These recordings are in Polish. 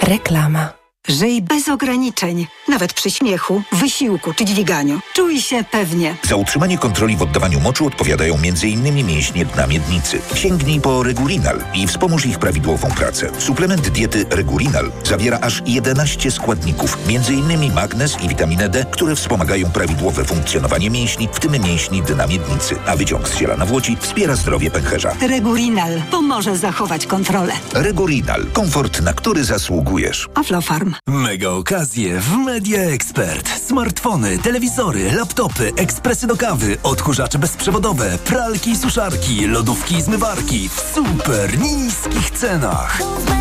Reklama. Żyj bez ograniczeń, nawet przy śmiechu, wysiłku czy dźwiganiu. Czuj się pewnie. Za utrzymanie kontroli w oddawaniu moczu odpowiadają m.in. mięśnie dna miednicy. Sięgnij po Regurinal i wspomóż ich prawidłową pracę. Suplement diety Regurinal zawiera aż 11 składników, m.in. magnez i witaminę D, które wspomagają prawidłowe funkcjonowanie mięśni, w tym mięśni dna miednicy. A wyciąg z ziela nawłoci wspiera zdrowie pęcherza. Regurinal pomoże zachować kontrolę. Regurinal. Komfort, na który zasługujesz. Aflofarm. Mega okazje w Media Expert. Smartfony, telewizory, laptopy, ekspresy do kawy, odkurzacze bezprzewodowe, pralki i suszarki, lodówki i zmywarki w super niskich cenach.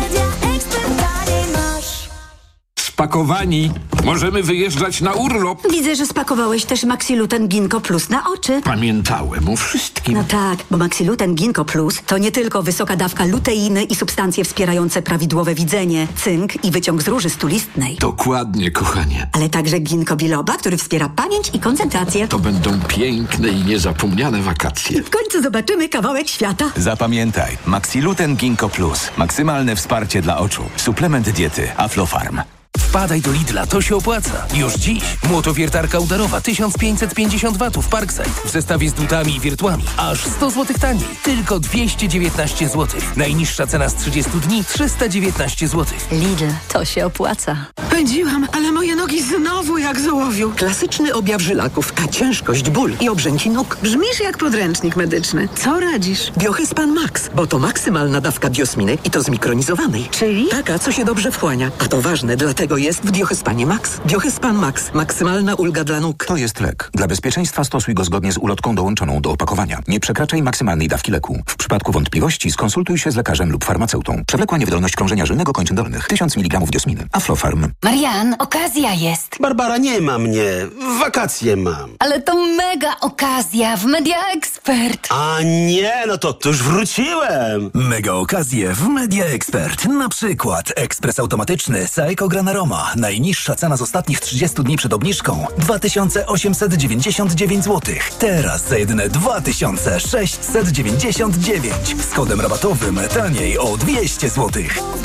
Spakowani. Możemy wyjeżdżać na urlop. Widzę, że spakowałeś też Maxiluten Ginkgo Plus na oczy. Pamiętałem o wszystkim. No tak, bo Maxiluten Ginkgo Plus to nie tylko wysoka dawka luteiny i substancje wspierające prawidłowe widzenie, cynk i wyciąg z róży stulistnej. Dokładnie, kochanie. Ale także ginkgo biloba, który wspiera pamięć i koncentrację. To będą piękne i niezapomniane wakacje. W końcu zobaczymy kawałek świata. Zapamiętaj, Maxiluten Ginkgo Plus. Maksymalne wsparcie dla oczu. Suplement diety Aflofarm. Wpadaj do Lidla, to się opłaca. Już dziś. Młotowiertarka udarowa 1550 watów Parkside w zestawie z drutami i wiertłami. Aż 100 zł taniej. Tylko 219 zł. Najniższa cena z 30 dni 319 zł. Lidl, to się opłaca. Pędziłam, ale moje nogi znowu jak z ołowiu. Klasyczny objaw żylaków, a ciężkość, ból i obrzęki nóg. Brzmisz jak podręcznik medyczny. Co radzisz? Biohyspan Max, bo to maksymalna dawka biosminy i to zmikronizowanej. Czyli? Taka, co się dobrze wchłania. A to ważne, dlatego jest w Biohyspanie Max. Biohyspan Max. Maksymalna ulga dla nóg. To jest lek. Dla bezpieczeństwa stosuj go zgodnie z ulotką dołączoną do opakowania. Nie przekraczaj maksymalnej dawki leku. W przypadku wątpliwości skonsultuj się z lekarzem lub farmaceutą. Przewlekła niewydolność krążenia żylnego kończyn dolnych. 1000 mg diosminy. Aflofarm. Marian, okazja jest. Barbara, nie ma mnie. Wakacje mam. Ale to mega okazja w Media Expert. A nie, no to już wróciłem. Mega okazje w Media Expert. Na przykład ekspres automatyczny Saeco Granaroma. Najniższa cena z ostatnich 30 dni przed obniżką 2899 zł. Teraz za jedyne 2699. Z kodem rabatowym taniej o 200 zł.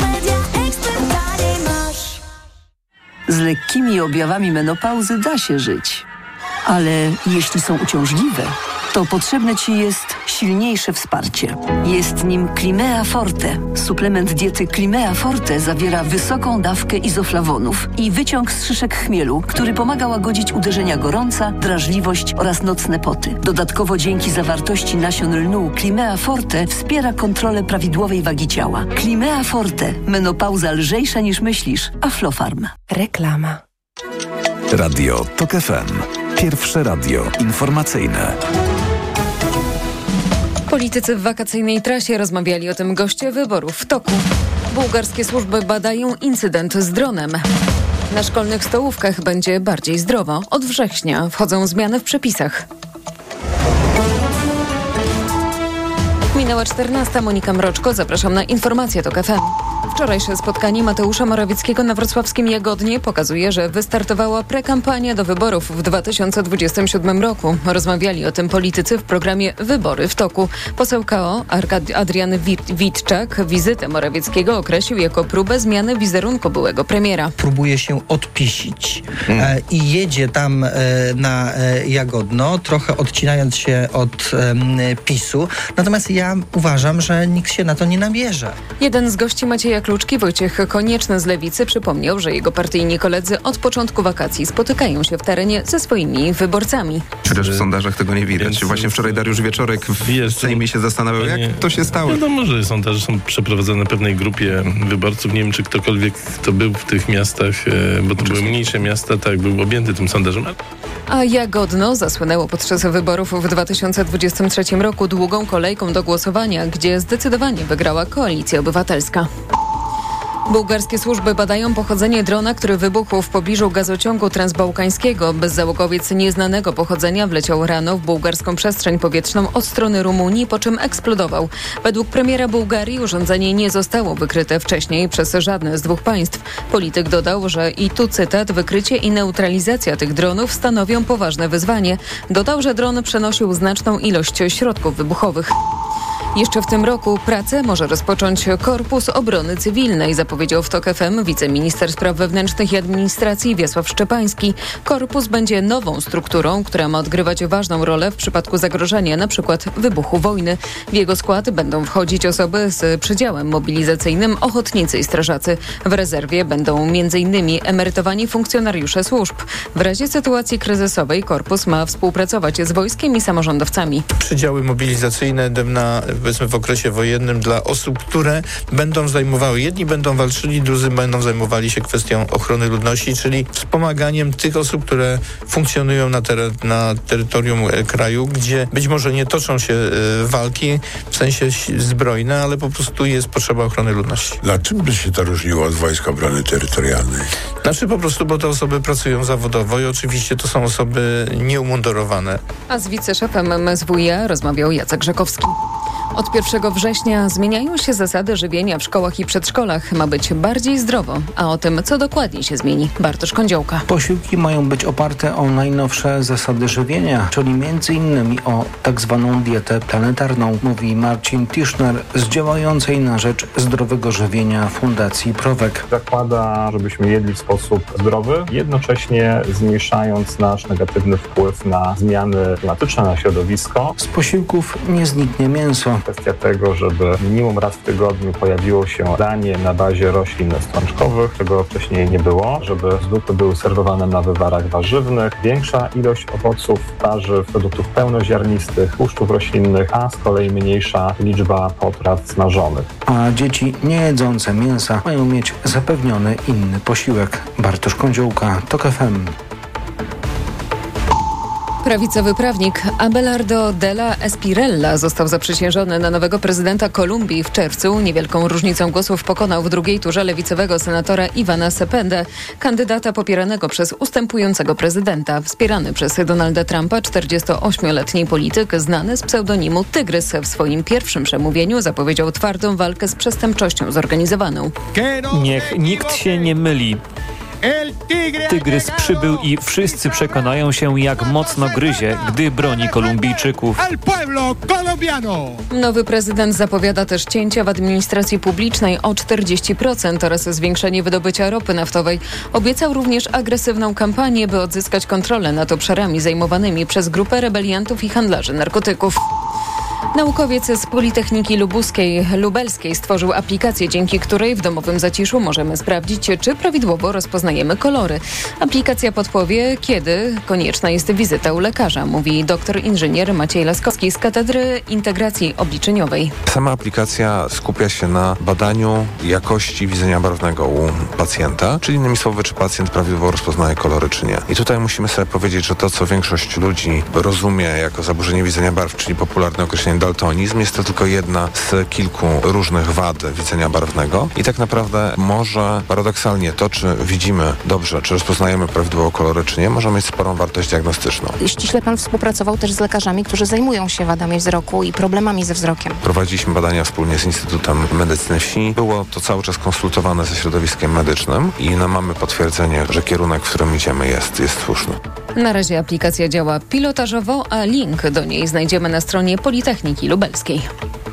Z lekkimi objawami menopauzy da się żyć. Ale jeśli są uciążliwe, to potrzebne Ci jest silniejsze wsparcie. Jest nim Climea Forte. Suplement diety Climea Forte zawiera wysoką dawkę izoflawonów i wyciąg z szyszek chmielu, który pomaga łagodzić uderzenia gorąca, drażliwość oraz nocne poty. Dodatkowo dzięki zawartości nasion lnu Climea Forte wspiera kontrolę prawidłowej wagi ciała. Climea Forte. Menopauza lżejsza niż myślisz. Aflofarm. Reklama. Radio TOK FM. Pierwsze radio informacyjne. Politycy w wakacyjnej trasie rozmawiali o tym goście wyborów w toku. Bułgarskie służby badają incydent z dronem. Na szkolnych stołówkach będzie bardziej zdrowo. Od września wchodzą zmiany w przepisach. Minęła 14. Monika Mroczko. Zapraszam na informacje TOK FM. Wczorajsze spotkanie Mateusza Morawieckiego na wrocławskim Jagodnie pokazuje, że wystartowała prekampania do wyborów w 2027 roku. Rozmawiali o tym politycy w programie Wybory w toku. Poseł KO Adrian Witczak wizytę Morawieckiego określił jako próbę zmiany wizerunku byłego premiera. Próbuje się odpisić i jedzie tam na Jagodno, trochę odcinając się od PiS-u. Natomiast ja uważam, że nikt się na to nie nabierze. Jeden z gości Macieja Kluczki, Wojciech Konieczny z Lewicy, przypomniał, że jego partyjni koledzy od początku wakacji spotykają się w terenie ze swoimi wyborcami. Chociaż w sondażach tego nie widać. Właśnie wczoraj Dariusz Wieczorek w Sejmie się zastanawiał, jak to się stało. Wiadomo, że sondaże są przeprowadzone pewnej grupie wyborców. Nie wiem, czy ktokolwiek, kto był w tych miastach, bo to były mniejsze miasta, tak, był objęty tym sondażem. A Jagodno zasłynęło podczas wyborów w 2023 roku długą kolejką do głosowania, gdzie zdecydowanie wygrała Koalicja Obywatelska. Bułgarskie służby badają pochodzenie drona, który wybuchł w pobliżu gazociągu transbałkańskiego. Bezzałogowiec nieznanego pochodzenia wleciał rano w bułgarską przestrzeń powietrzną od strony Rumunii, po czym eksplodował. Według premiera Bułgarii urządzenie nie zostało wykryte wcześniej przez żadne z dwóch państw. Polityk dodał, że i tu cytat, wykrycie i neutralizacja tych dronów stanowią poważne wyzwanie. Dodał, że dron przenosił znaczną ilość środków wybuchowych. Jeszcze w tym roku pracę może rozpocząć Korpus Obrony Cywilnej, zapowiedział w TOK FM wiceminister spraw wewnętrznych i administracji Wiesław Szczepański. Korpus będzie nową strukturą, która ma odgrywać ważną rolę w przypadku zagrożenia, np. wybuchu wojny. W jego skład będą wchodzić osoby z przydziałem mobilizacyjnym, ochotnicy i strażacy. W rezerwie będą m.in. emerytowani funkcjonariusze służb. W razie sytuacji kryzysowej Korpus ma współpracować z wojskiem i samorządowcami. Przydziały mobilizacyjne powiedzmy w okresie wojennym dla osób, które będą zajmowały, jedni będą walczyli, drudzy będą zajmowali się kwestią ochrony ludności, czyli wspomaganiem tych osób, które funkcjonują na terytorium kraju, gdzie być może nie toczą się walki w sensie zbrojne, ale po prostu jest potrzeba ochrony ludności. Na czym by się to różniło od Wojsk Obrony Terytorialnej? Znaczy po prostu, bo te osoby pracują zawodowo i oczywiście to są osoby nieumundurowane. A z wiceszefem MSWiA rozmawiał Jacek Rzekowski. Od 1 września zmieniają się zasady żywienia w szkołach i przedszkolach. Ma być bardziej zdrowo. A o tym, co dokładnie się zmieni, Bartosz Kądziołka. Posiłki mają być oparte o najnowsze zasady żywienia, czyli m.in. o tak zwaną dietę planetarną, mówi Marcin Tischner z działającej na rzecz zdrowego żywienia Fundacji Prowek. Zakłada, żebyśmy jedli w sposób zdrowy, jednocześnie zmniejszając nasz negatywny wpływ na zmiany klimatyczne, na środowisko. Z posiłków nie zniknie mięso. Kwestia tego, żeby minimum raz w tygodniu pojawiło się danie na bazie roślin strączkowych, czego wcześniej nie było, żeby zupy były serwowane na wywarach warzywnych, większa ilość owoców, warzyw, produktów pełnoziarnistych, tłuszczów roślinnych, a z kolei mniejsza liczba potraw smażonych. A dzieci nie jedzące mięsa mają mieć zapewniony inny posiłek. Bartosz Kądziołka, TOK FM. Prawicowy prawnik Abelardo Della Espirella został zaprzysiężony na nowego prezydenta Kolumbii w czerwcu. Niewielką różnicą głosów pokonał w drugiej turze lewicowego senatora Ivana Cepedę, kandydata popieranego przez ustępującego prezydenta. Wspierany przez Donalda Trumpa 48-letni polityk znany z pseudonimu Tygrys w swoim pierwszym przemówieniu zapowiedział twardą walkę z przestępczością zorganizowaną. Niech nikt się nie myli. Tygrys przybył i wszyscy przekonają się, jak mocno gryzie, gdy broni Kolumbijczyków. Nowy prezydent zapowiada też cięcia w administracji publicznej o 40% oraz zwiększenie wydobycia ropy naftowej. Obiecał również agresywną kampanię, by odzyskać kontrolę nad obszarami zajmowanymi przez grupę rebeliantów i handlarzy narkotyków. Naukowiec z Politechniki Lubelskiej stworzył aplikację, dzięki której w domowym zaciszu możemy sprawdzić, czy prawidłowo rozpoznajemy kolory. Aplikacja podpowie, kiedy konieczna jest wizyta u lekarza, mówi doktor inżynier Maciej Laskowski z Katedry Integracji Obliczeniowej. Sama aplikacja skupia się na badaniu jakości widzenia barwnego u pacjenta, czyli innymi słowy, czy pacjent prawidłowo rozpoznaje kolory, czy nie. I tutaj musimy sobie powiedzieć, że to, co większość ludzi rozumie jako zaburzenie widzenia barw, czyli popularne określenie daltonizm, jest to tylko jedna z kilku różnych wad widzenia barwnego i tak naprawdę może paradoksalnie to, czy widzimy dobrze, czy rozpoznajemy prawidłowo kolory, czy nie, może mieć sporą wartość diagnostyczną. Ściśle pan współpracował też z lekarzami, którzy zajmują się wadami wzroku i problemami ze wzrokiem. Prowadziliśmy badania wspólnie z Instytutem Medycyny Wsi. Było to cały czas konsultowane ze środowiskiem medycznym i mamy potwierdzenie, że kierunek, w którym idziemy jest słuszny. Na razie aplikacja działa pilotażowo, a link do niej znajdziemy na stronie Politechniki Lubelskiej.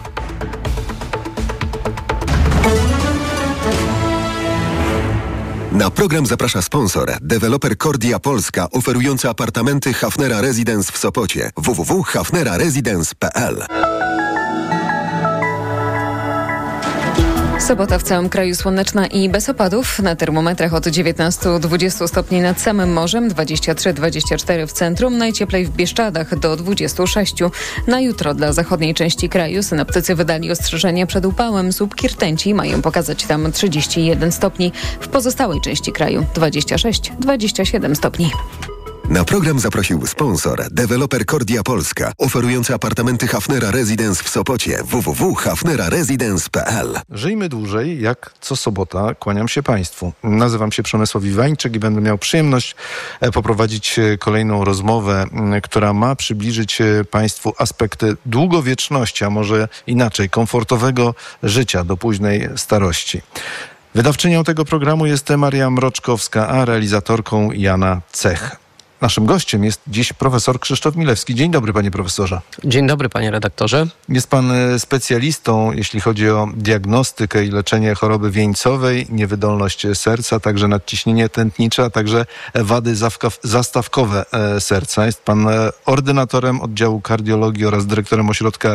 Na program zaprasza sponsor, deweloper Kordia Polska, oferujący apartamenty Hafnera Residence w Sopocie. www.hafneraresidence.pl. Sobota w całym kraju słoneczna i bez opadów. Na termometrach od 19-20 stopni nad samym morzem, 23-24 w centrum, najcieplej w Bieszczadach do 26. Na jutro dla zachodniej części kraju synoptycy wydali ostrzeżenie przed upałem. Słupki rtęci mają pokazać tam 31 stopni. W pozostałej części kraju 26-27 stopni. Na program zaprosił sponsor, deweloper Kordia Polska, oferujący apartamenty Hafnera Residence w Sopocie. www.hafneraresidence.pl. Żyjmy dłużej, jak co sobota kłaniam się Państwu. Nazywam się Przemysław Iwańczyk i będę miał przyjemność poprowadzić kolejną rozmowę, która ma przybliżyć Państwu aspekty długowieczności, a może inaczej, komfortowego życia do późnej starości. Wydawczynią tego programu jest Maria Mroczkowska, a realizatorką Jana Cech. Naszym gościem jest dziś profesor Krzysztof Milewski. Dzień dobry, panie profesorze. Dzień dobry, panie redaktorze. Jest pan specjalistą, jeśli chodzi o diagnostykę i leczenie choroby wieńcowej, niewydolność serca, także nadciśnienie tętnicze, a także wady zastawkowe serca. Jest pan ordynatorem oddziału kardiologii oraz dyrektorem ośrodka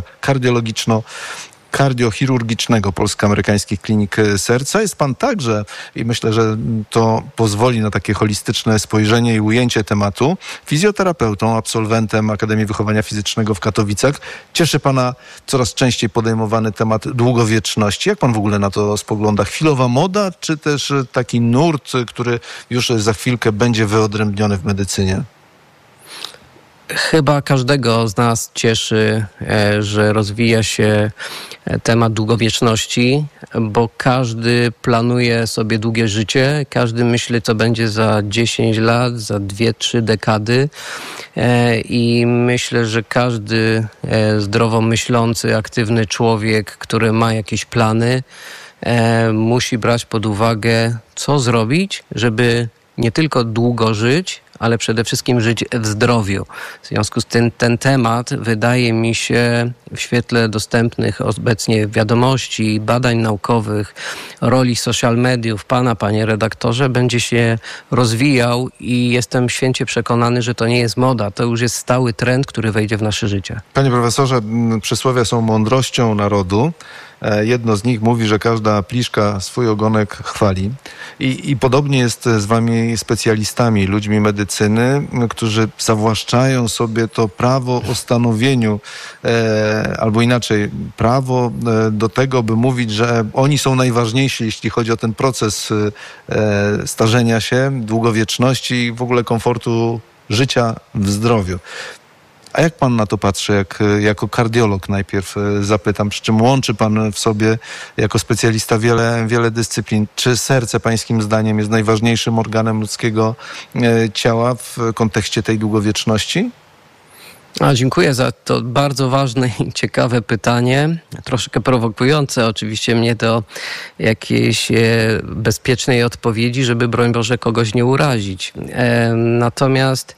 kardiochirurgicznego Polsko-Amerykańskich Klinik Serca. Jest pan także, i myślę, że to pozwoli na takie holistyczne spojrzenie i ujęcie tematu, fizjoterapeutą, absolwentem Akademii Wychowania Fizycznego w Katowicach. Cieszy pana coraz częściej podejmowany temat długowieczności. Jak pan w ogóle na to spogląda? Chwilowa moda, czy też taki nurt, który już za chwilkę będzie wyodrębniony w medycynie? Chyba każdego z nas cieszy, że rozwija się temat długowieczności, bo każdy planuje sobie długie życie, każdy myśli, co będzie za 10 lat, za 2-3 dekady i myślę, że każdy zdrowo myślący, aktywny człowiek, który ma jakieś plany, musi brać pod uwagę, co zrobić, żeby nie tylko długo żyć, ale przede wszystkim żyć w zdrowiu. W związku z tym ten temat wydaje mi się w świetle dostępnych obecnie wiadomości, badań naukowych, roli social mediów pana, panie redaktorze, będzie się rozwijał i jestem święcie przekonany, że to nie jest moda. To już jest stały trend, który wejdzie w nasze życie. Panie profesorze, przysłowia są mądrością narodu. Jedno z nich mówi, że każda pliszka swój ogonek chwali. I podobnie jest z wami specjalistami, ludźmi medycyny, którzy zawłaszczają sobie to prawo o stanowieniu, albo inaczej, prawo do tego, by mówić, że oni są najważniejsi, jeśli chodzi o ten proces starzenia się, długowieczności i w ogóle komfortu życia w zdrowiu. A jak pan na to patrzy, jako kardiolog najpierw zapytam, przy czym łączy pan w sobie jako specjalista wiele dyscyplin. Czy serce pańskim zdaniem jest najważniejszym organem ludzkiego ciała w kontekście tej długowieczności? Dziękuję za to bardzo ważne i ciekawe pytanie. Troszkę prowokujące oczywiście mnie do jakiejś bezpiecznej odpowiedzi, żeby broń Boże kogoś nie urazić. Natomiast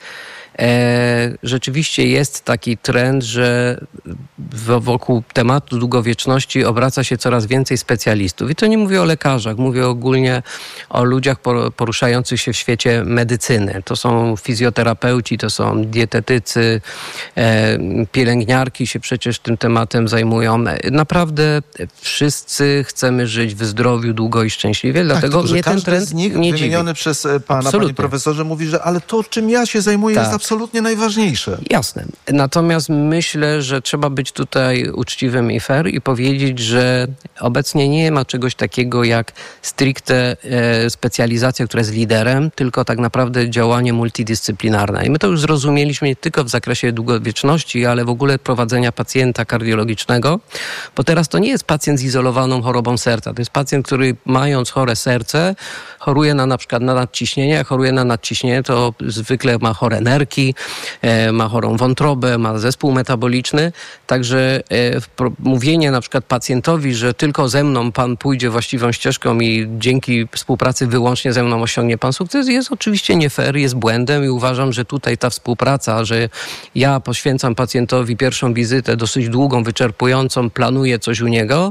rzeczywiście jest taki trend, że wokół tematu długowieczności obraca się coraz więcej specjalistów. I to nie mówię o lekarzach, mówię ogólnie o ludziach poruszających się w świecie medycyny. To są fizjoterapeuci, to są dietetycy, pielęgniarki się przecież tym tematem zajmują. Naprawdę wszyscy chcemy żyć w zdrowiu długo i szczęśliwie, dlatego mnie ten trend z nich wymieniony przez pana, panie profesorze, mówi, że ale to, czym ja się zajmuję, jest absolutnie najważniejsze. Jasne. Natomiast myślę, że trzeba być tutaj uczciwym i fair i powiedzieć, że obecnie nie ma czegoś takiego jak stricte specjalizacja, która jest liderem, tylko tak naprawdę działanie multidyscyplinarne. I my to już zrozumieliśmy nie tylko w zakresie długowieczności, ale w ogóle prowadzenia pacjenta kardiologicznego, bo teraz to nie jest pacjent z izolowaną chorobą serca. To jest pacjent, który mając chore serce, choruje na przykład na nadciśnienie. Jak choruje na nadciśnienie, to zwykle ma chore nerki, ma chorą wątrobę, ma zespół metaboliczny. Także mówienie na przykład pacjentowi, że tylko ze mną pan pójdzie właściwą ścieżką i dzięki współpracy wyłącznie ze mną osiągnie pan sukces, jest oczywiście nie fair, jest błędem i uważam, że tutaj ta współpraca, że ja poświęcam pacjentowi pierwszą wizytę dosyć długą, wyczerpującą, planuję coś u niego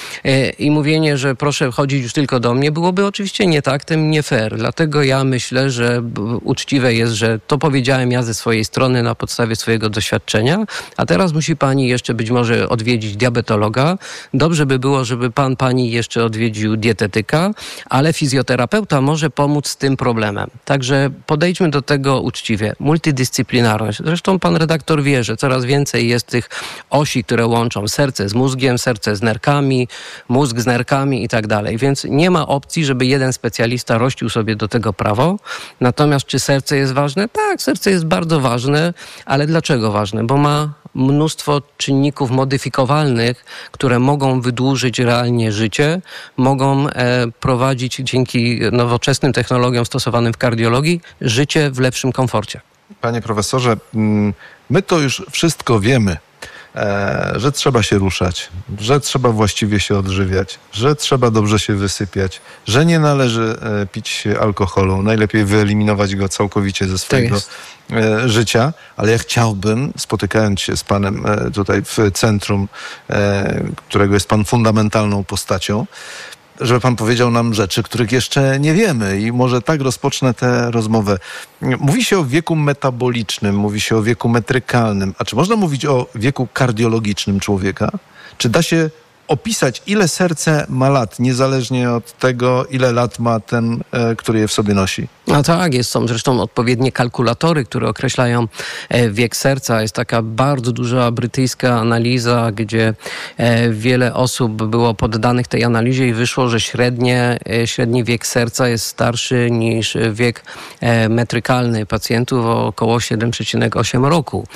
i mówienie, że proszę chodzić już tylko do mnie, byłoby oczywiście nie taktem, nie fair. Dlatego ja myślę, że uczciwe jest, że to powiedziałem ja ze swojej strony na podstawie swojego doświadczenia, a teraz musi pani jeszcze być może odwiedzić diabetologa. Dobrze by było, żeby pani jeszcze odwiedził dietetyka, ale fizjoterapeuta może pomóc z tym problemem. Także podejdźmy do tego uczciwie. Multidyscyplinarność. Zresztą pan redaktor wie, że coraz więcej jest tych osi, które łączą serce z mózgiem, serce z nerkami, mózg z nerkami i tak dalej. Więc nie ma opcji, żeby jeden specjalista rościł sobie do tego prawo. Natomiast czy serce jest ważne? Tak, serce jest bardzo ważne, ale dlaczego ważne? Bo ma mnóstwo czynników modyfikowalnych, które mogą wydłużyć realnie życie, mogą prowadzić dzięki nowoczesnym technologiom stosowanym w kardiologii życie w lepszym komforcie. Panie profesorze, my to już wszystko wiemy. że trzeba się ruszać, że trzeba właściwie się odżywiać, że trzeba dobrze się wysypiać, że nie należy pić alkoholu, najlepiej wyeliminować go całkowicie ze swojego życia, ale ja chciałbym, spotykając się z panem tutaj w centrum, którego jest pan fundamentalną postacią, żeby pan powiedział nam rzeczy, których jeszcze nie wiemy i może tak rozpocznę tę rozmowę. Mówi się o wieku metabolicznym, mówi się o wieku metrykalnym, a czy można mówić o wieku kardiologicznym człowieka? Czy da się opisać, ile serce ma lat, niezależnie od tego, ile lat ma ten, który je w sobie nosi? No tak, są zresztą odpowiednie kalkulatory, które określają wiek serca. Jest taka bardzo duża brytyjska analiza, gdzie wiele osób było poddanych tej analizie i wyszło, że średni wiek serca jest starszy niż wiek metrykalny pacjentów o około 7,8 roku.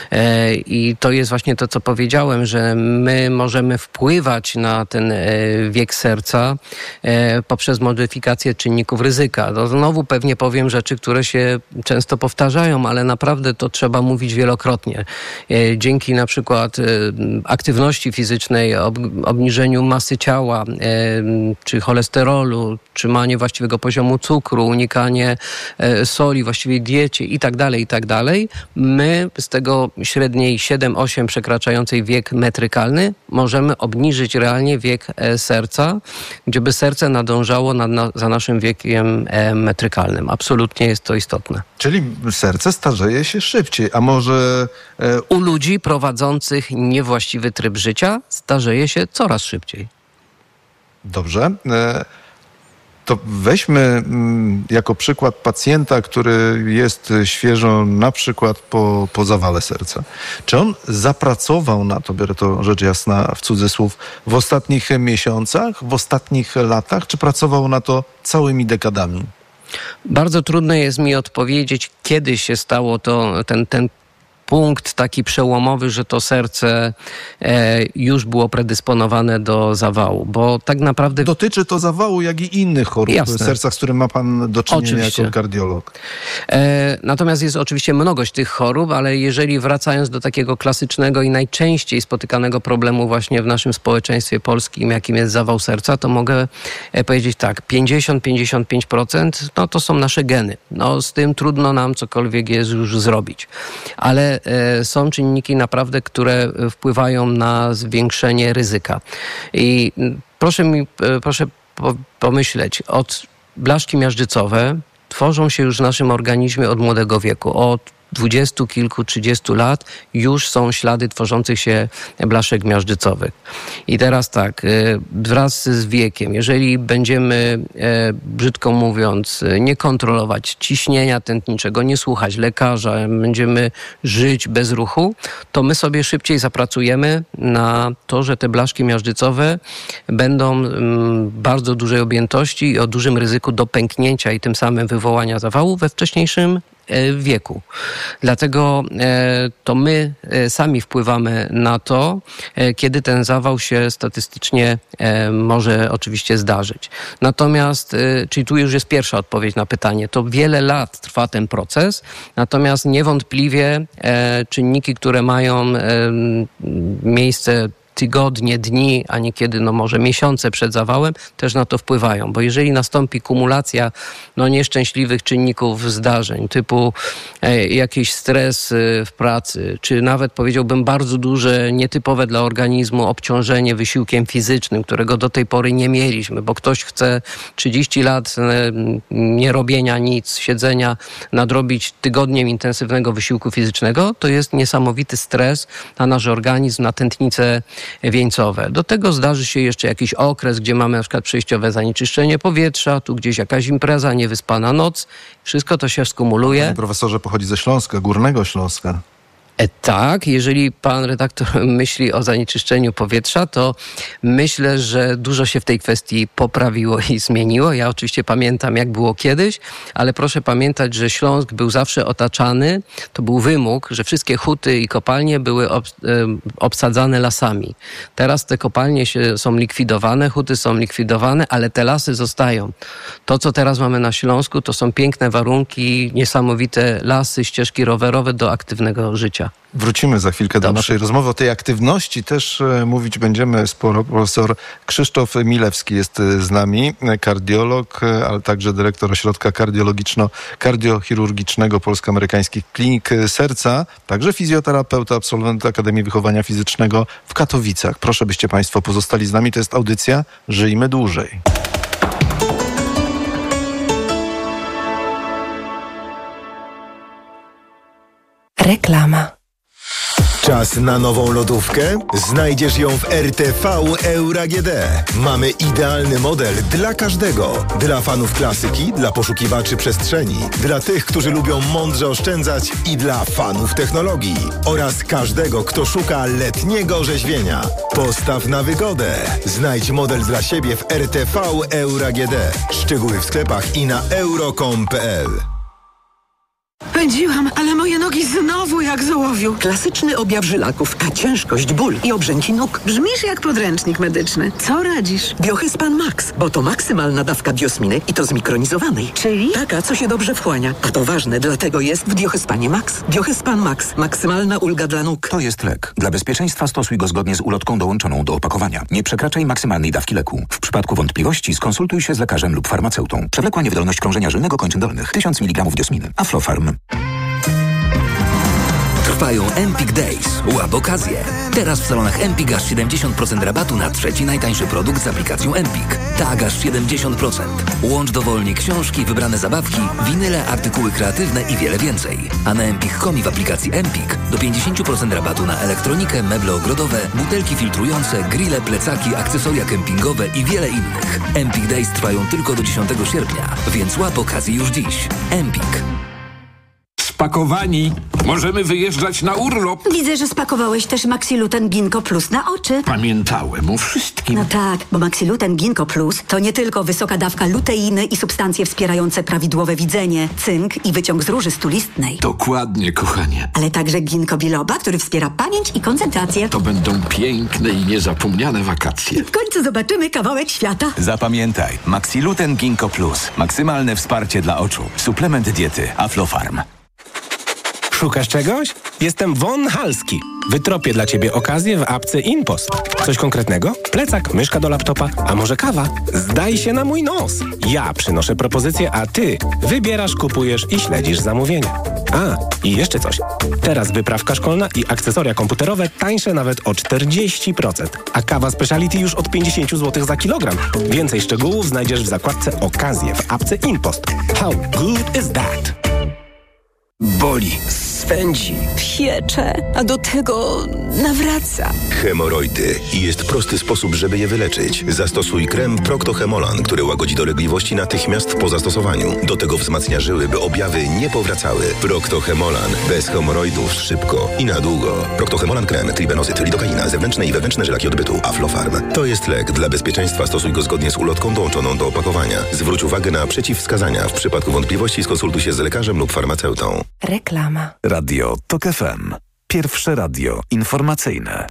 I to jest właśnie to, co powiedziałem, że my możemy wpływać na ten wiek serca poprzez modyfikację czynników ryzyka. To znowu pewnie powiem rzeczy, które się często powtarzają, ale naprawdę to trzeba mówić wielokrotnie. Dzięki na przykład aktywności fizycznej, obniżeniu masy ciała, czy cholesterolu, trzymanie właściwego poziomu cukru, unikanie soli, właściwej diecie i tak dalej, my z tego średniej 7-8 przekraczającej wiek metrykalny możemy obniżyć realnie wiek serca, gdzieby serce nadążało za naszym wiekiem metrykalnym. Absolutnie jest to istotne. Czyli serce starzeje się szybciej, a może... U ludzi prowadzących niewłaściwy tryb życia starzeje się coraz szybciej. Dobrze. To weźmy jako przykład pacjenta, który jest świeżo na przykład po zawale serca. Czy on zapracował na to, biorę to rzecz jasna w cudzysłów, w ostatnich miesiącach, w ostatnich latach, czy pracował na to całymi dekadami? Bardzo trudno jest mi odpowiedzieć, kiedy się stało ten punkt taki przełomowy, że to serce już było predysponowane do zawału, bo tak naprawdę... Dotyczy to zawału, jak i innych chorób serca, z którym ma pan do czynienia jako kardiolog. Natomiast jest oczywiście mnogość tych chorób, ale jeżeli wracając do takiego klasycznego i najczęściej spotykanego problemu właśnie w naszym społeczeństwie polskim, jakim jest zawał serca, to mogę powiedzieć tak, 50-55% to są nasze geny. Z tym trudno nam cokolwiek jest już zrobić. Ale są czynniki naprawdę, które wpływają na zwiększenie ryzyka. I proszę pomyśleć, blaszki miażdżycowe tworzą się już w naszym organizmie od młodego wieku. Od 20 kilku, 30 lat już są ślady tworzących się blaszek miażdżycowych. I teraz tak, wraz z wiekiem, jeżeli będziemy, brzydko mówiąc, nie kontrolować ciśnienia tętniczego, nie słuchać lekarza, będziemy żyć bez ruchu, to my sobie szybciej zapracujemy na to, że te blaszki miażdżycowe będą bardzo dużej objętości i o dużym ryzyku do pęknięcia i tym samym wywołania zawału we wcześniejszym wieku. Dlatego to my sami wpływamy na to, kiedy ten zawał się statystycznie może oczywiście zdarzyć. Natomiast, czyli tu już jest pierwsza odpowiedź na pytanie, to wiele lat trwa ten proces, natomiast niewątpliwie czynniki, które mają miejsce tygodnie, dni, a niekiedy może miesiące przed zawałem, też na to wpływają. Bo jeżeli nastąpi kumulacja nieszczęśliwych czynników zdarzeń, typu jakiś stres w pracy, czy nawet powiedziałbym bardzo duże, nietypowe dla organizmu obciążenie wysiłkiem fizycznym, którego do tej pory nie mieliśmy, bo ktoś chce 30 lat nie robienia nic, siedzenia, nadrobić tygodniem intensywnego wysiłku fizycznego, to jest niesamowity stres na nasz organizm, na tętnice wieńcowe. Do tego zdarzy się jeszcze jakiś okres, gdzie mamy na przykład przejściowe zanieczyszczenie powietrza, tu gdzieś jakaś impreza, niewyspana noc. Wszystko to się skumuluje. Panie profesorze, pochodzi ze Śląska, Górnego Śląska. Tak, jeżeli pan redaktor myśli o zanieczyszczeniu powietrza, to myślę, że dużo się w tej kwestii poprawiło i zmieniło. Ja oczywiście pamiętam, jak było kiedyś, ale proszę pamiętać, że Śląsk był zawsze otaczany, to był wymóg, że wszystkie huty i kopalnie były obsadzane lasami. Teraz te kopalnie są likwidowane, huty są likwidowane, ale te lasy zostają. To, co teraz mamy na Śląsku, to są piękne warunki, niesamowite lasy, ścieżki rowerowe do aktywnego życia. życia. Wrócimy za chwilkę do naszej rozmowy. O tej aktywności też mówić będziemy sporo. Profesor Krzysztof Milewski jest z nami, kardiolog, ale także dyrektor Ośrodka Kardiologiczno-Kardiochirurgicznego Polsko-Amerykańskich Klinik Serca, także fizjoterapeuta, absolwent Akademii Wychowania Fizycznego w Katowicach. Proszę, byście Państwo pozostali z nami. To jest audycja Żyjmy Dłużej. Reklama. Czas na nową lodówkę? Znajdziesz ją w RTV Euro AGD. Mamy idealny model dla każdego. Dla fanów klasyki, dla poszukiwaczy przestrzeni, dla tych, którzy lubią mądrze oszczędzać i dla fanów technologii. Oraz każdego, kto szuka letniego orzeźwienia. Postaw na wygodę. Znajdź model dla siebie w RTV Euro AGD. Szczegóły w sklepach i na euro.com.pl. Pędziłam, ale moje nogi znowu jak z ołowiu. Klasyczny objaw żylaków, a ciężkość, ból i obrzęki nóg. Brzmisz jak podręcznik medyczny. Co radzisz? Biohyspan Max, bo to maksymalna dawka biosminy i to zmikronizowanej. Czyli? Taka, co się dobrze wchłania. A to ważne, dlatego jest w Biohyspanie Max. Biohyspan Max. Maksymalna ulga dla nóg. To jest lek. Dla bezpieczeństwa stosuj go zgodnie z ulotką dołączoną do opakowania. Nie przekraczaj maksymalnej dawki leku. W przypadku wątpliwości skonsultuj się z lekarzem lub farmaceutą. Przewlekła niewydolność krążenia żylnego kończyn dolnych. 1000 mg diosminy. Aflofarm. Trwają Empik Days. Łap okazję. Teraz w salonach Empik aż 70% rabatu na trzeci najtańszy produkt z aplikacją Empik. Tak, aż 70%. Łącz dowolnie książki, wybrane zabawki, winyle, artykuły kreatywne i wiele więcej. A na Empik.com i w aplikacji Empik do 50% rabatu na elektronikę, meble ogrodowe, butelki filtrujące, grille, plecaki, akcesoria kempingowe i wiele innych. Empik Days trwają tylko do 10 sierpnia, więc łap okazję już dziś. Empik. Spakowani. Możemy wyjeżdżać na urlop. Widzę, że spakowałeś też Maxiluten Ginkgo Plus na oczy. Pamiętałem o wszystkim. No tak, bo Maxiluten Ginkgo Plus to nie tylko wysoka dawka luteiny i substancje wspierające prawidłowe widzenie, cynk i wyciąg z róży stulistnej. Dokładnie, kochanie. Ale także ginkgo biloba, który wspiera pamięć i koncentrację. To będą piękne i niezapomniane wakacje. W końcu zobaczymy kawałek świata. Zapamiętaj. Maxiluten Ginkgo Plus. Maksymalne wsparcie dla oczu. Suplement diety Aflofarm. Szukasz czegoś? Jestem Von Halski. Wytropię dla Ciebie okazję w apce InPost. Coś konkretnego? Plecak, myszka do laptopa, a może kawa? Zdaj się na mój nos. Ja przynoszę propozycję, a Ty wybierasz, kupujesz i śledzisz zamówienia. A, i jeszcze coś. Teraz wyprawka szkolna i akcesoria komputerowe tańsze nawet o 40%. A kawa speciality już od 50 zł za kilogram. Więcej szczegółów znajdziesz w zakładce Okazje w apce InPost. How good is that? Boli, swędzi, piecze, a do tego nawraca. Hemoroidy. I jest prosty sposób, żeby je wyleczyć. Zastosuj krem Procto-Hemolan, który łagodzi dolegliwości natychmiast po zastosowaniu. Do tego wzmacnia żyły, by objawy nie powracały. Procto-Hemolan. Bez hemoroidów szybko i na długo. Procto-Hemolan krem, tribenozyt, lidokaina, zewnętrzne i wewnętrzne żylaki odbytu. Aflofarm. To jest lek. Dla bezpieczeństwa stosuj go zgodnie z ulotką dołączoną do opakowania. Zwróć uwagę na przeciwwskazania. W przypadku wątpliwości skonsultuj się z lekarzem lub farmaceutą. Reklama. Radio TOK FM. Pierwsze radio informacyjne.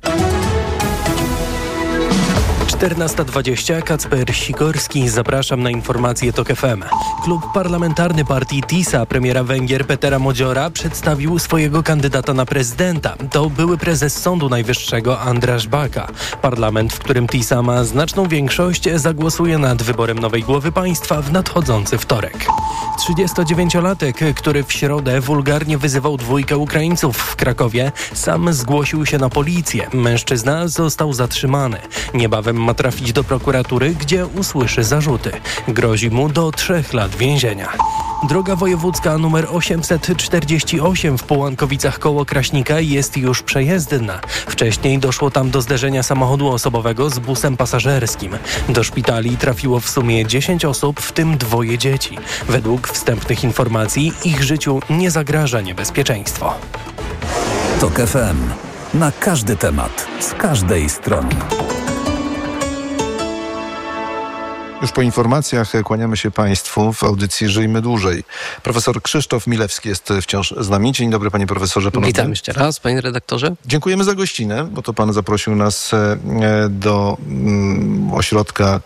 14:20. Kacper Sikorski. Zapraszam na informacje TOK FM. Klub parlamentarny partii TISA premiera Węgier Petera Modziora przedstawił swojego kandydata na prezydenta. To były prezes Sądu Najwyższego András Baka. Parlament, w którym TISA ma znaczną większość, zagłosuje nad wyborem nowej głowy państwa w nadchodzący wtorek. 39-latek, który w środę wulgarnie wyzywał dwójkę Ukraińców w Krakowie, sam zgłosił się na policję. Mężczyzna został zatrzymany. Niebawem ma trafić do prokuratury, gdzie usłyszy zarzuty. Grozi mu do 3 lat więzienia. Droga wojewódzka nr 848 w Połankowicach koło Kraśnika jest już przejezdna. Wcześniej doszło tam do zderzenia samochodu osobowego z busem pasażerskim. Do szpitali trafiło w sumie 10 osób, w tym 2 dzieci. Według wstępnych informacji ich życiu nie zagraża niebezpieczeństwo. TOK FM. Na każdy temat, z każdej strony. Już po informacjach kłaniamy się Państwu w audycji Żyjmy Dłużej. Profesor Krzysztof Milewski jest wciąż z nami. Dzień dobry, panie profesorze. Ponownie. Witam jeszcze raz, panie redaktorze. Dziękujemy za gościnę, bo to pan zaprosił nas do ośrodka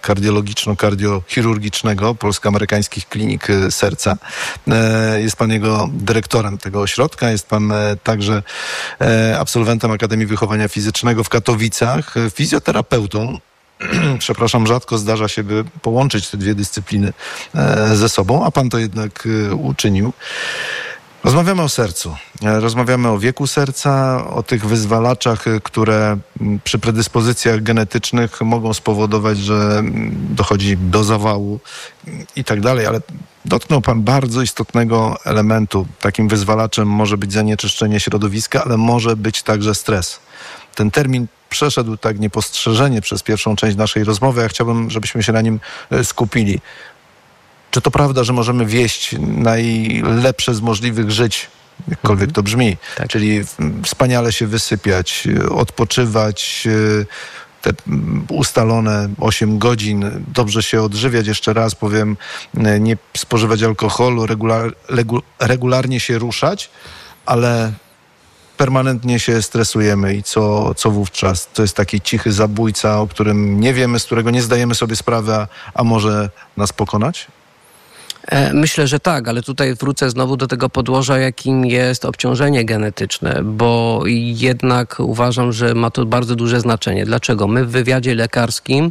kardiologiczno-kardiochirurgicznego Polsko-Amerykańskich Klinik Serca. Jest pan jego dyrektorem tego ośrodka. Jest pan także absolwentem Akademii Wychowania Fizycznego w Katowicach, fizjoterapeutą. Przepraszam, rzadko zdarza się, by połączyć te dwie dyscypliny ze sobą, a pan to jednak uczynił. Rozmawiamy o sercu. Rozmawiamy o wieku serca, o tych wyzwalaczach, które przy predyspozycjach genetycznych mogą spowodować, że dochodzi do zawału i tak dalej, ale dotknął pan bardzo istotnego elementu. Takim wyzwalaczem może być zanieczyszczenie środowiska, ale może być także stres. Ten termin przeszedł tak niepostrzeżenie przez pierwszą część naszej rozmowy. Ja chciałbym, żebyśmy się na nim skupili. Czy to prawda, że możemy wieść najlepsze z możliwych żyć, jakkolwiek to brzmi, tak. Czyli wspaniale się wysypiać, odpoczywać, te ustalone 8 godzin, dobrze się odżywiać, jeszcze raz powiem, nie spożywać alkoholu, regularnie się ruszać, ale permanentnie się stresujemy i co wówczas? To jest taki cichy zabójca, o którym nie wiemy, z którego nie zdajemy sobie sprawy, a może nas pokonać? Myślę, że tak, ale tutaj wrócę znowu do tego podłoża, jakim jest obciążenie genetyczne, bo jednak uważam, że ma to bardzo duże znaczenie. Dlaczego? My w wywiadzie lekarskim,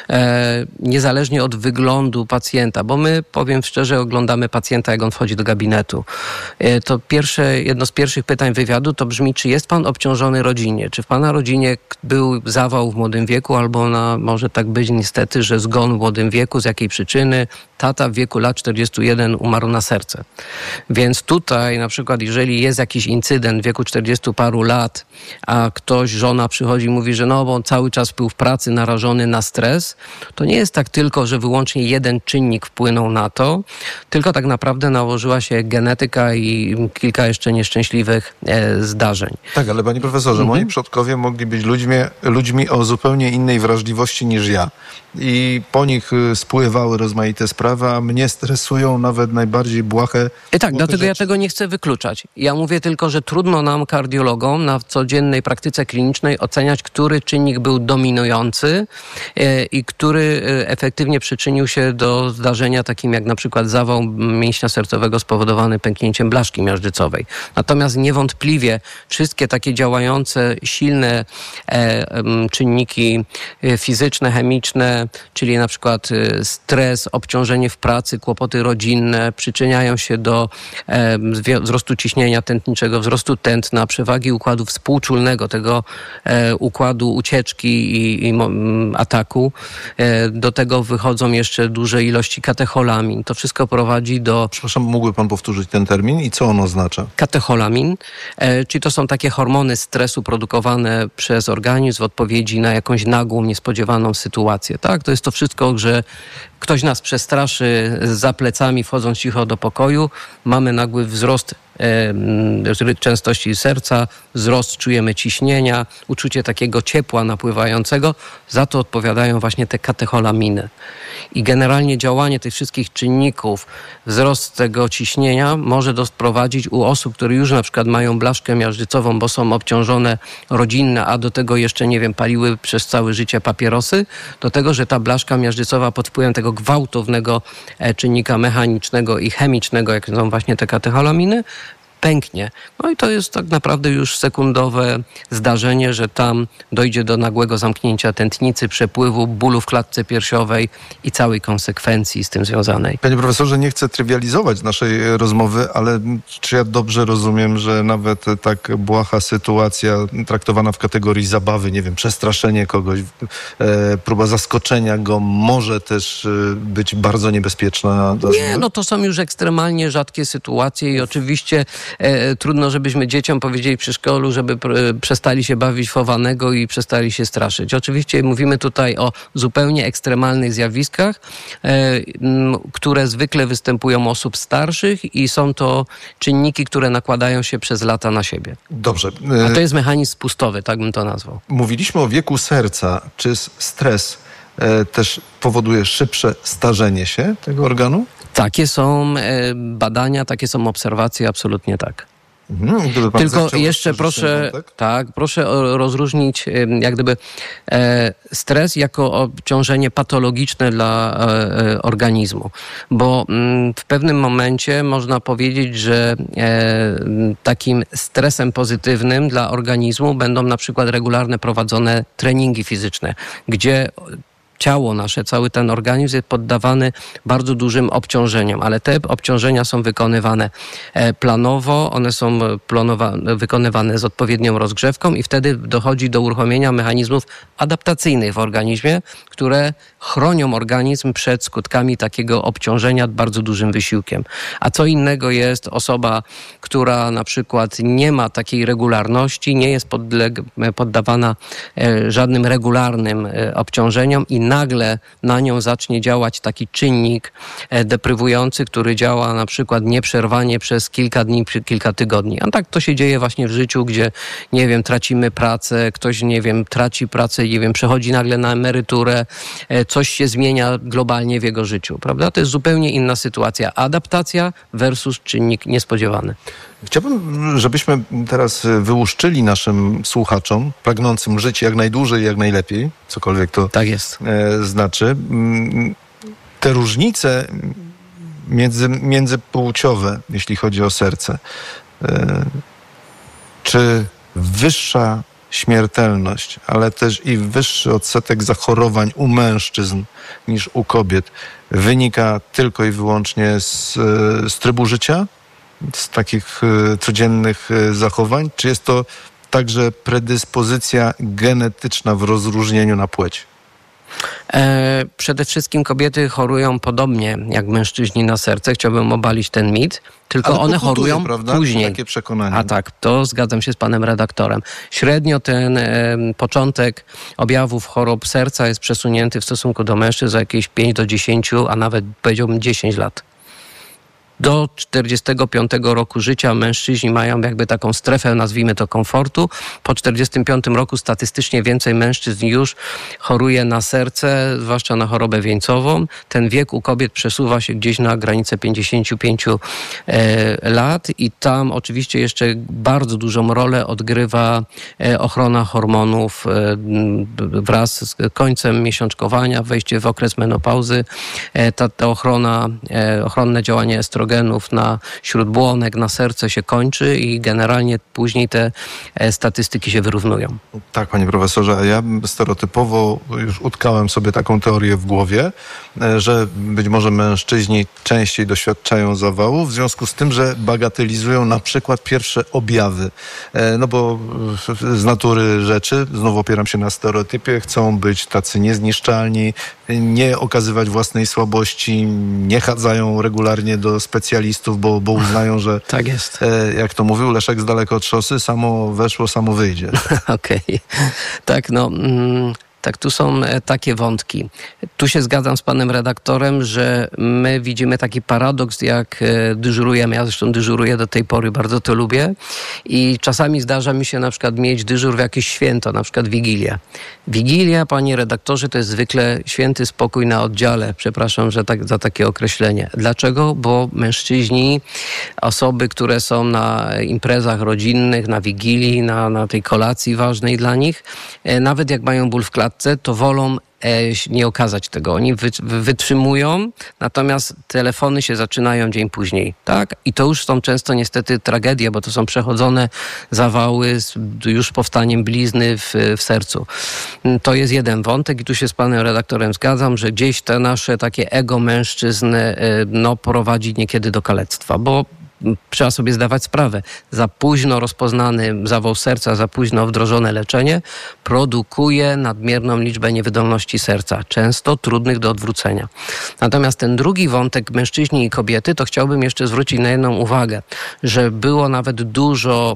niezależnie od wyglądu pacjenta, bo my, powiem szczerze, oglądamy pacjenta, jak on wchodzi do gabinetu. To jedno z pierwszych pytań wywiadu to brzmi, czy jest pan obciążony rodzinnie? Czy w pana rodzinie był zawał w młodym wieku, albo może tak być niestety, że zgon w młodym wieku, z jakiej przyczyny? Tata w wieku lat 41 umarł na serce. Więc tutaj na przykład, jeżeli jest jakiś incydent w wieku 40 paru lat, a żona przychodzi i mówi, że bo on cały czas był w pracy narażony na stres, to nie jest tak tylko, że wyłącznie jeden czynnik wpłynął na to, tylko tak naprawdę nałożyła się genetyka i kilka jeszcze nieszczęśliwych zdarzeń. Tak, ale panie profesorze, moi przodkowie mogli być ludźmi o zupełnie innej wrażliwości niż ja. I po nich spływały rozmaite sprawy, a mnie stresują nawet najbardziej błahe. Tak, dlatego rzeczy. Ja tego nie chcę wykluczać. Ja mówię tylko, że trudno nam, kardiologom, na codziennej praktyce klinicznej oceniać, który czynnik był dominujący i który efektywnie przyczynił się do zdarzenia takim jak na przykład zawał mięśnia sercowego spowodowany pęknięciem blaszki miażdżycowej. Natomiast niewątpliwie wszystkie takie działające, silne czynniki fizyczne, chemiczne, czyli na przykład stres, obciążenie w pracy, kłopoty rodzinne przyczyniają się do wzrostu ciśnienia tętniczego, wzrostu tętna, przewagi układu współczulnego, tego układu ucieczki i ataku. Do tego wychodzą jeszcze duże ilości katecholamin. To wszystko prowadzi do... Przepraszam, mógłby pan powtórzyć ten termin i co on oznacza? Katecholamin, czyli to są takie hormony stresu produkowane przez organizm w odpowiedzi na jakąś nagłą, niespodziewaną sytuację. Tak? To jest to wszystko, że ktoś nas przestraszy za plecami, wchodząc cicho do pokoju, mamy nagły wzrost częstości serca, wzrost, czujemy ciśnienia, uczucie takiego ciepła napływającego. Za to odpowiadają właśnie te katecholaminy. I generalnie działanie tych wszystkich czynników, wzrost tego ciśnienia może doprowadzić u osób, które już na przykład mają blaszkę miażdżycową, bo są obciążone rodzinne, a do tego jeszcze, paliły przez całe życie papierosy, do tego, że ta blaszka miażdżycowa pod wpływem tego gwałtownego czynnika mechanicznego i chemicznego, jak są właśnie te katecholaminy, pęknie. No i to jest tak naprawdę już sekundowe zdarzenie, że tam dojdzie do nagłego zamknięcia tętnicy, przepływu, bólu w klatce piersiowej i całej konsekwencji z tym związanej. Panie profesorze, nie chcę trywializować naszej rozmowy, ale czy ja dobrze rozumiem, że nawet tak błaha sytuacja traktowana w kategorii zabawy, przestraszenie kogoś, próba zaskoczenia go może też być bardzo niebezpieczna? Nie, to są już ekstremalnie rzadkie sytuacje i oczywiście trudno, żebyśmy dzieciom powiedzieli przy szkolu, żeby przestali się bawić w chowanego i przestali się straszyć. Oczywiście mówimy tutaj o zupełnie ekstremalnych zjawiskach, które zwykle występują u osób starszych i są to czynniki, które nakładają się przez lata na siebie. Dobrze. A to jest mechanizm spustowy, tak bym to nazwał. Mówiliśmy o wieku serca. Czy stres też powoduje szybsze starzenie się tego organu? Takie są badania, takie są obserwacje, absolutnie tak. Tylko jeszcze proszę rozróżnić jak gdyby stres jako obciążenie patologiczne dla organizmu, bo w pewnym momencie można powiedzieć, że takim stresem pozytywnym dla organizmu będą na przykład regularne prowadzone treningi fizyczne, gdzie ciało nasze, cały ten organizm jest poddawany bardzo dużym obciążeniom, ale te obciążenia są wykonywane planowo, one są wykonywane z odpowiednią rozgrzewką i wtedy dochodzi do uruchomienia mechanizmów adaptacyjnych w organizmie, które chronią organizm przed skutkami takiego obciążenia bardzo dużym wysiłkiem. A co innego jest osoba, która na przykład nie ma takiej regularności, nie jest poddawana żadnym regularnym obciążeniom i nagle na nią zacznie działać taki czynnik deprywujący, który działa na przykład nieprzerwanie przez kilka dni, kilka tygodni. A tak to się dzieje właśnie w życiu, gdzie, nie wiem, tracimy pracę, ktoś, nie wiem, traci pracę, nie wiem, przechodzi nagle na emeryturę, coś się zmienia globalnie w jego życiu, prawda? To jest zupełnie inna sytuacja. Adaptacja versus czynnik niespodziewany. Chciałbym, żebyśmy teraz wyłuszczyli naszym słuchaczom, pragnącym żyć jak najdłużej, jak najlepiej, cokolwiek to tak jest. Znaczy, te różnice międzypłciowe, jeśli chodzi o serce. Czy wyższa śmiertelność, ale też i wyższy odsetek zachorowań u mężczyzn niż u kobiet wynika tylko i wyłącznie z trybu życia? Z takich codziennych zachowań? Czy jest to także predyspozycja genetyczna w rozróżnieniu na płeć? Przede wszystkim kobiety chorują podobnie jak mężczyźni na serce. Chciałbym obalić ten mit. Tylko one chorują później. Takie przekonanie. A tak, to zgadzam się z panem redaktorem. Średnio ten początek objawów chorób serca jest przesunięty w stosunku do mężczyzn za jakieś 5 do 10, a nawet powiedziałbym 10 lat. Do 45 roku życia mężczyźni mają jakby taką strefę, nazwijmy to, komfortu. Po 45 roku statystycznie więcej mężczyzn już choruje na serce, zwłaszcza na chorobę wieńcową. Ten wiek u kobiet przesuwa się gdzieś na granicę 55 lat i tam oczywiście jeszcze bardzo dużą rolę odgrywa ochrona hormonów wraz z końcem miesiączkowania, wejście w okres menopauzy. Ta ochronne działanie estrogenów na śródbłonek, na serce się kończy i generalnie później te statystyki się wyrównują. Tak, panie profesorze, a ja stereotypowo już utkałem sobie taką teorię w głowie, że być może mężczyźni częściej doświadczają zawału w związku z tym, że bagatelizują na przykład pierwsze objawy. No bo z natury rzeczy, znowu opieram się na stereotypie, chcą być tacy niezniszczalni, nie okazywać własnej słabości, nie chadzają regularnie do specjalistów, bo uznają, że tak jest. Jak to mówił Leszek z daleko od szosy, samo weszło, samo wyjdzie. Okej. Tak, tak, tu są takie wątki. Tu się zgadzam z panem redaktorem, że my widzimy taki paradoks, jak dyżurujemy. Ja zresztą dyżuruję do tej pory, bardzo to lubię. I czasami zdarza mi się na przykład mieć dyżur w jakieś święto, na przykład Wigilię. Wigilia, panie redaktorze, to jest zwykle święty spokój na oddziale. Przepraszam za takie określenie. Dlaczego? Bo mężczyźni, osoby, które są na imprezach rodzinnych, na Wigilii, na tej kolacji ważnej dla nich, nawet jak mają ból w klatce, to wolą nie okazać tego. Oni wytrzymują, natomiast telefony się zaczynają dzień później, tak? I to już są często niestety tragedie, bo to są przechodzone zawały z już powstaniem blizny w sercu. To jest jeden wątek i tu się z panem redaktorem zgadzam, że gdzieś te nasze takie ego mężczyzn prowadzi niekiedy do kalectwa, bo trzeba sobie zdawać sprawę. Za późno rozpoznany zawał serca, za późno wdrożone leczenie produkuje nadmierną liczbę niewydolności serca, często trudnych do odwrócenia. Natomiast ten drugi wątek, mężczyźni i kobiety, to chciałbym jeszcze zwrócić na jedną uwagę, że było nawet dużo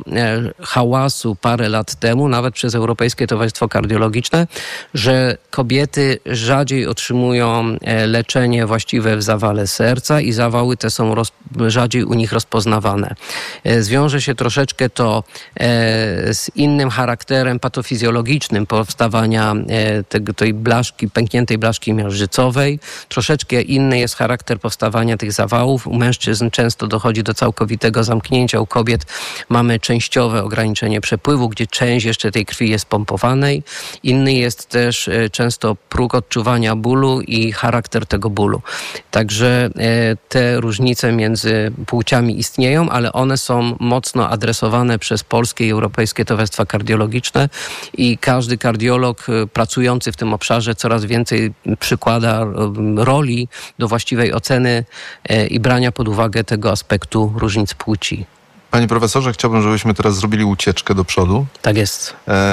hałasu parę lat temu, nawet przez Europejskie Towarzystwo Kardiologiczne, że kobiety rzadziej otrzymują leczenie właściwe w zawale serca i zawały te są rzadziej u nich rozpoznawane. rozpoznawane. Wiąże się troszeczkę to z innym charakterem patofizjologicznym powstawania tej blaszki, pękniętej blaszki miażdżycowej. Troszeczkę inny jest charakter powstawania tych zawałów. U mężczyzn często dochodzi do całkowitego zamknięcia, u kobiet mamy częściowe ograniczenie przepływu, gdzie część jeszcze tej krwi jest pompowanej. Inny jest też często próg odczuwania bólu i charakter tego bólu. Także te różnice między płciami istnieją, ale one są mocno adresowane przez polskie i europejskie towarzystwa kardiologiczne i każdy kardiolog pracujący w tym obszarze coraz więcej przykłada roli do właściwej oceny i brania pod uwagę tego aspektu różnic płci. Panie profesorze, chciałbym, żebyśmy teraz zrobili ucieczkę do przodu. Tak jest.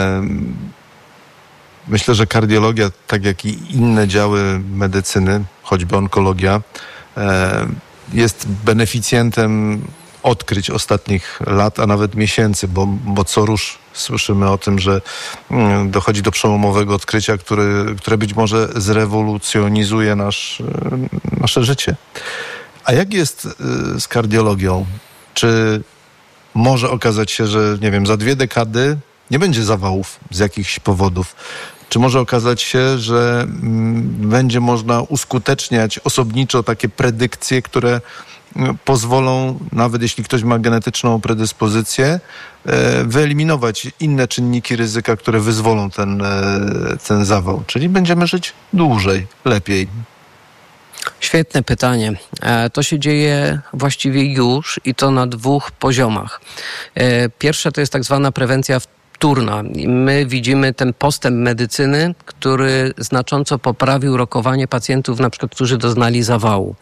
Myślę, że kardiologia, tak jak i inne działy medycyny, choćby onkologia, jest beneficjentem odkryć ostatnich lat, a nawet miesięcy, bo co rusz słyszymy o tym, że dochodzi do przełomowego odkrycia, które być może zrewolucjonizuje nasze życie. A jak jest z kardiologią? Czy może okazać się, że nie wiem, za 2 dekady nie będzie zawałów z jakichś powodów? Czy może okazać się, że będzie można uskuteczniać osobniczo takie predykcje, które pozwolą, nawet jeśli ktoś ma genetyczną predyspozycję, wyeliminować inne czynniki ryzyka, które wyzwolą ten zawał? Czyli będziemy żyć dłużej, lepiej. Świetne pytanie. To się dzieje właściwie już i to na 2 poziomach. Pierwsza to jest tak zwana prewencja wtórna. My widzimy ten postęp medycyny, który znacząco poprawił rokowanie pacjentów, na przykład, którzy doznali zawału.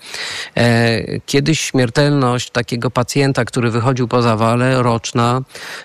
Kiedyś śmiertelność takiego pacjenta, który wychodził po zawale, roczna,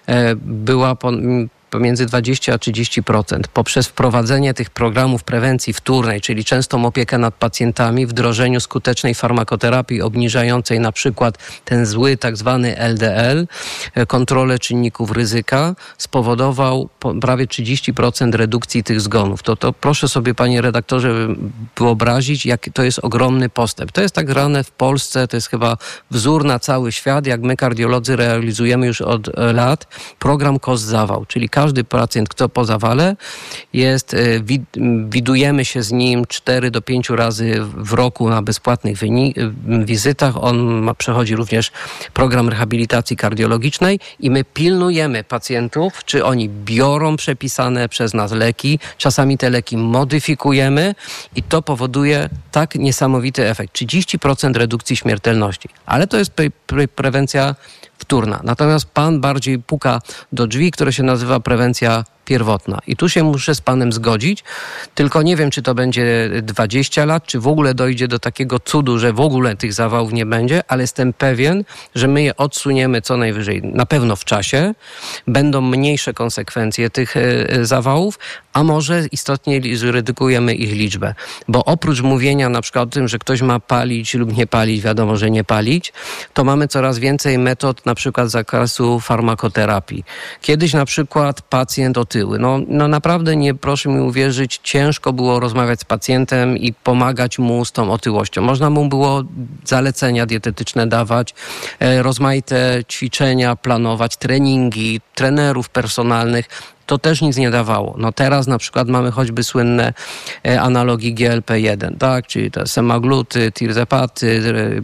była pomiędzy 20 a 30%. Poprzez wprowadzenie tych programów prewencji wtórnej, czyli częstą opiekę nad pacjentami, wdrożeniu skutecznej farmakoterapii obniżającej na przykład ten zły tak zwany LDL, kontrolę czynników ryzyka, spowodował prawie 30% redukcji tych zgonów. To proszę sobie, panie redaktorze, wyobrazić, jak to jest ogromny postęp. To jest tak grane w Polsce, to jest chyba wzór na cały świat, jak my kardiolodzy realizujemy już od lat program KOS-Zawał, czyli każdy pacjent, kto po zawale jest, widujemy się z nim 4 do 5 razy w roku na bezpłatnych wizytach. On przechodzi również program rehabilitacji kardiologicznej i my pilnujemy pacjentów, czy oni biorą przepisane przez nas leki. Czasami te leki modyfikujemy i to powoduje tak niesamowity efekt. 30% redukcji śmiertelności. Ale to jest prewencja wtórna. Natomiast pan bardziej puka do drzwi, które się nazywa prewencja pierwotna. I tu się muszę z panem zgodzić, tylko nie wiem, czy to będzie 20 lat, czy w ogóle dojdzie do takiego cudu, że w ogóle tych zawałów nie będzie, ale jestem pewien, że my je odsuniemy co najwyżej na pewno w czasie, będą mniejsze konsekwencje tych zawałów, a może istotnie zredukujemy ich liczbę. Bo oprócz mówienia na przykład o tym, że ktoś ma palić lub nie palić, wiadomo, że nie palić, to mamy coraz więcej metod na przykład z zakresu farmakoterapii. Kiedyś na przykład pacjent otyły. No naprawdę, proszę mi uwierzyć, ciężko było rozmawiać z pacjentem i pomagać mu z tą otyłością. Można mu było zalecenia dietetyczne dawać, rozmaite ćwiczenia planować, treningi, trenerów personalnych. To też nic nie dawało. No teraz na przykład mamy choćby słynne analogi GLP-1, tak, czyli te semagluty, tirzepaty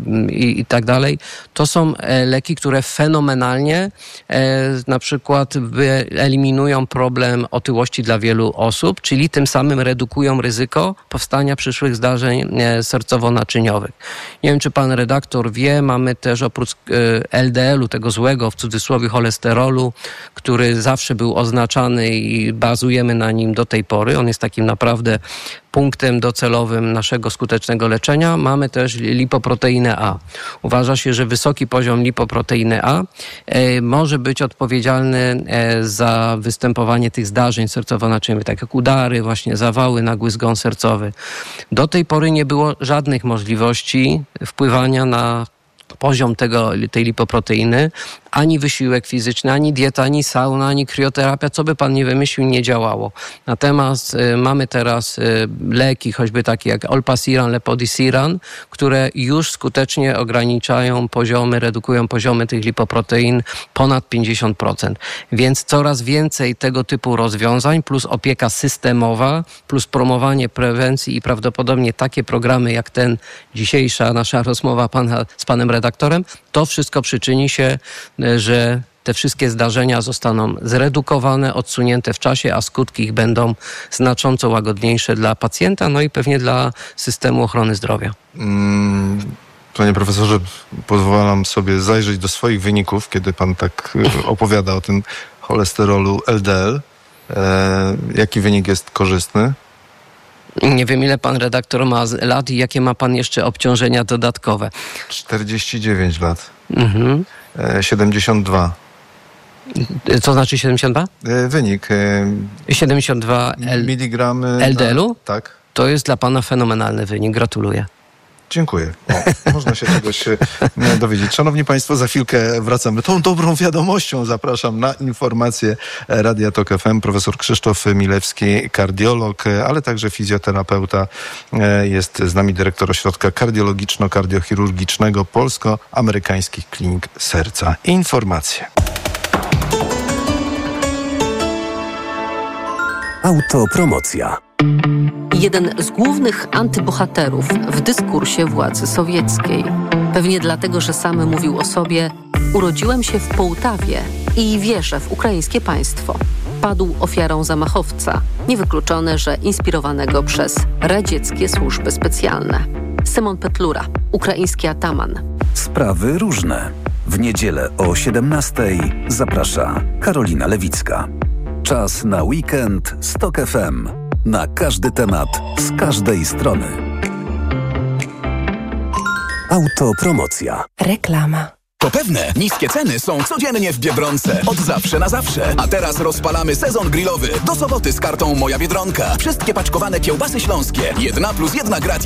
i tak dalej. To są leki, które fenomenalnie na przykład eliminują problem otyłości dla wielu osób, czyli tym samym redukują ryzyko powstania przyszłych zdarzeń sercowo-naczyniowych. Nie wiem, czy pan redaktor wie, mamy też oprócz LDL-u, tego złego, w cudzysłowie cholesterolu, który zawsze był oznaczany i bazujemy na nim do tej pory. On jest takim naprawdę punktem docelowym naszego skutecznego leczenia. Mamy też lipoproteinę A. Uważa się, że wysoki poziom lipoproteiny A może być odpowiedzialny za występowanie tych zdarzeń sercowo-naczyniowych, tak jak udary, właśnie zawały, nagły zgon sercowy. Do tej pory nie było żadnych możliwości wpływania na poziom tej lipoproteiny, ani wysiłek fizyczny, ani dieta, ani sauna, ani krioterapia, co by pan nie wymyślił, nie działało. Natomiast mamy teraz leki, choćby takie jak Olpasiran, Lepodisiran, które już skutecznie ograniczają poziomy, redukują poziomy tych lipoprotein ponad 50%. Więc coraz więcej tego typu rozwiązań, plus opieka systemowa, plus promowanie prewencji i prawdopodobnie takie programy jak ten, dzisiejsza nasza rozmowa z panem redaktorem, to wszystko przyczyni się, że te wszystkie zdarzenia zostaną zredukowane, odsunięte w czasie, a skutki ich będą znacząco łagodniejsze dla pacjenta, no i pewnie dla systemu ochrony zdrowia. Panie profesorze, pozwalam sobie zajrzeć do swoich wyników, kiedy pan tak opowiada o tym cholesterolu LDL. Jaki wynik jest korzystny? Nie wiem, ile pan redaktor ma lat i jakie ma pan jeszcze obciążenia dodatkowe. 49 lat. 72. Co znaczy 72? Wynik. 72 miligramy LDL-u? Tak. To jest dla pana fenomenalny wynik. Gratuluję. Dziękuję. Można się czegoś dowiedzieć. Szanowni Państwo, za chwilkę wracamy. Tą dobrą wiadomością zapraszam na informacje Radia Tok FM. Profesor Krzysztof Milewski, kardiolog, ale także fizjoterapeuta. Jest z nami dyrektor Ośrodka Kardiologiczno-Kardiochirurgicznego Polsko-Amerykańskich Klinik Serca. Informacje. Autopromocja. Jeden z głównych antybohaterów w dyskursie władzy sowieckiej. Pewnie dlatego, że sam mówił o sobie: urodziłem się w Połtawie i wierzę w ukraińskie państwo. Padł ofiarą zamachowca, niewykluczone, że inspirowanego przez radzieckie służby specjalne. Szymon Petlura, ukraiński ataman. Sprawy różne. W niedzielę o 17:00 zaprasza Karolina Lewicka. Czas na weekend z Tok FM. Na każdy temat, z każdej strony. Autopromocja. Reklama. To pewne, niskie ceny są codziennie w Biedronce. Od zawsze na zawsze. A teraz rozpalamy sezon grillowy. Do soboty z kartą Moja Biedronka. Wszystkie paczkowane kiełbasy śląskie. 1+1 gratis.